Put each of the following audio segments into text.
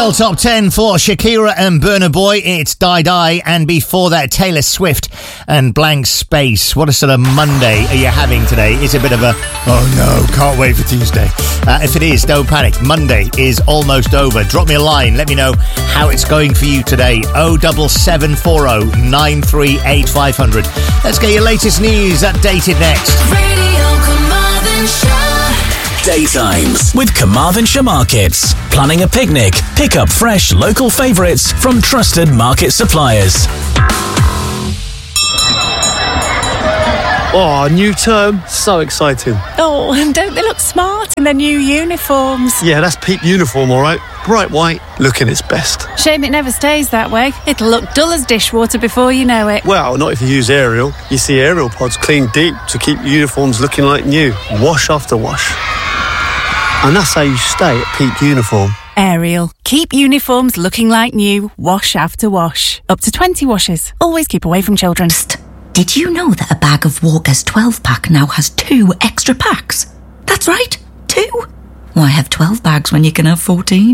Top 10 for Shakira and Burna Boy. It's Die Die, and before that, Taylor Swift and Blank Space. What a sort of Monday are you having today? It's a bit of a, oh no, can't wait for Tuesday. If it is, don't panic. Monday is almost over. Drop me a line. Let me know how it's going for you today. 07740 938 500. Let's get your latest news updated next. Radio Carmarthenshire. Daytimes with Carmarthenshire Markets. Planning a picnic? Pick up fresh local favourites from trusted market suppliers. Oh, new term. So exciting. Oh, and don't they look smart in their new uniforms? Yeah, that's peak uniform, all right. Bright white, looking its best. Shame it never stays that way. It'll look dull as dishwater before you know it. Well, not if you use Ariel. You see Ariel pods clean deep to keep uniforms looking like new. Wash after wash. And that's how you stay at peak uniform. Ariel. Keep uniforms looking like new, wash after wash. Up to 20 washes. Always keep away from children. Did you know that a bag of Walker's 12-pack now has 2 extra packs? That's right, 2. Why have 12 bags when you can have 14?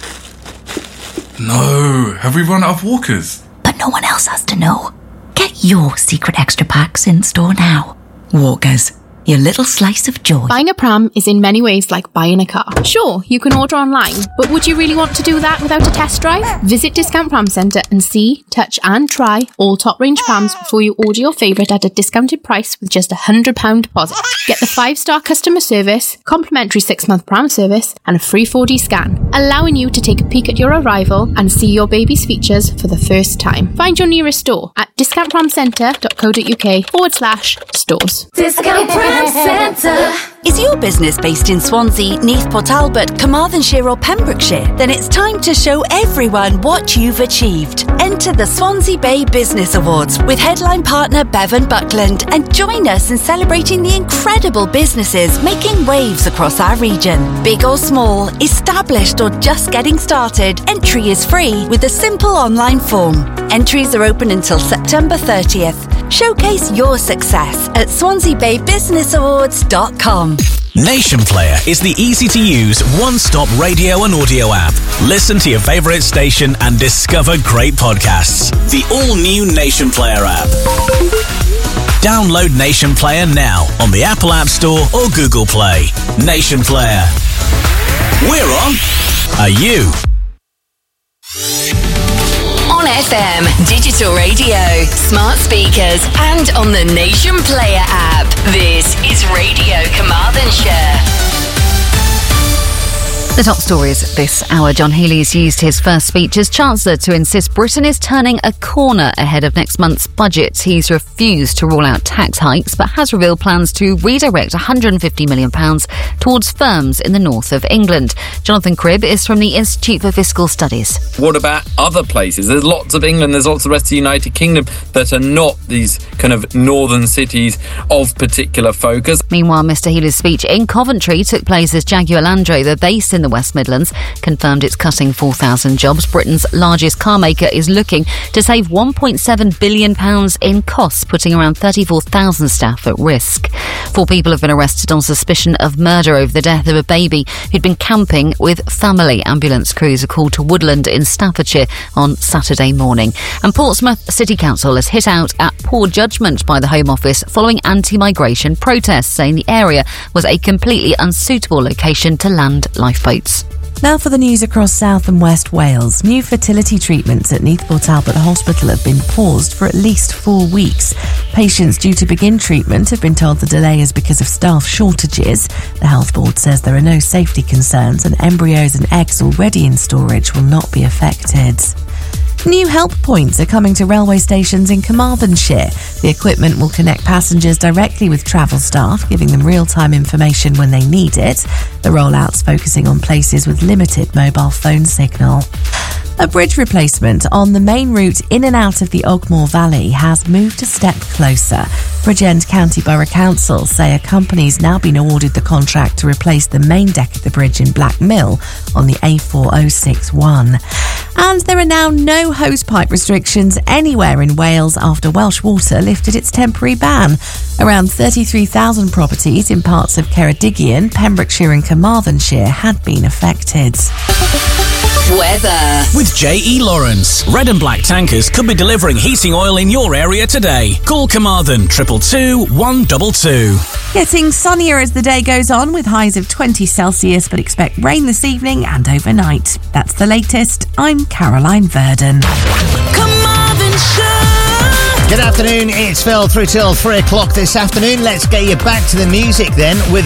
No, have we run out of Walkers? But no one else has to know. Get your secret extra packs in store now. Walkers. Your little slice of joy. Buying a pram is in many ways like buying a car. Sure, you can order online, but would you really want to do that without a test drive? Visit Discount Pram Centre and see, touch and try all top range prams before you order your favourite at a discounted price with just £100 deposit. Get the 5-star customer service, complimentary 6-month pram service and a free 4D scan, allowing you to take a peek at your arrival and see your baby's features for the first time. Find your nearest store at discountpramcentre.co.uk/stores. Discount Pram Centre. Is your business based in Swansea, Neath, Port Talbot, Carmarthenshire or Pembrokeshire? Then it's time to show everyone what you've achieved. Enter the Swansea Bay Business Awards with headline partner Bevan Buckland and join us in celebrating the incredible businesses making waves across our region. Big or small, established or just getting started, entry is free with a simple online form. Entries are open until September 30th. Showcase your success at SwanseaBayBusinessAwards.com. Nation Player is the easy-to-use, one-stop radio and audio app. Listen to your favourite station and discover great podcasts. The all-new Nation Player app. Download Nation Player now on the Apple App Store or Google Play. Nation Player. We're on. Are you? On FM, digital radio, smart speakers, and on the Nation Player app. This is Radio Carmarthenshire. The top stories this hour. John Healey's used his first speech as Chancellor to insist Britain is turning a corner ahead of next month's budget. He's refused to rule out tax hikes, but has revealed plans to redirect £150 million towards firms in the north of England. Jonathan Cribb is from the Institute for Fiscal Studies. What about other places? There's lots of England, there's lots of the rest of the United Kingdom that are not these kind of northern cities of particular focus. Meanwhile, Mr Healey's speech in Coventry took place as Jaguar Land Rover, based in the West Midlands, confirmed it's cutting 4,000 jobs. Britain's largest car maker is looking to save £1.7 billion in costs, putting around 34,000 staff at risk. 4 people have been arrested on suspicion of murder over the death of a baby who'd been camping with family. Ambulance crews are called to Woodland in Staffordshire on Saturday morning. And Portsmouth City Council has hit out at poor judgment by the Home Office following anti-migration protests, saying the area was a completely unsuitable location to land lifeboats. Now for the news across South and West Wales. New fertility treatments at Neath Port Talbot Hospital have been paused for at least 4 weeks. Patients due to begin treatment have been told the delay is because of staff shortages. The Health Board says there are no safety concerns and embryos and eggs already in storage will not be affected. New help points are coming to railway stations in Carmarthenshire. The equipment will connect passengers directly with travel staff, giving them real-time information when they need it. The rollout's focusing on places with limited mobile phone signal. A bridge replacement on the main route in and out of the Ogmore Valley has moved a step closer. Bridgend County Borough Council say a company's now been awarded the contract to replace the main deck of the bridge in Black Mill on the A4061. And there are now no hosepipe restrictions anywhere in Wales after Welsh Water lifted its temporary ban. Around 33,000 properties in parts of Ceredigion, Pembrokeshire and Carmarthenshire had been affected. Weather. With J.E. Lawrence. Red and black tankers could be delivering heating oil in your area today. Call Carmarthen 222 122. Getting sunnier as the day goes on with highs of 20 Celsius, but expect rain this evening and overnight. That's the latest. I'm Caroline Verdon. Good afternoon, it's Phil through till 3 o'clock this afternoon. Let's get you back to the music then with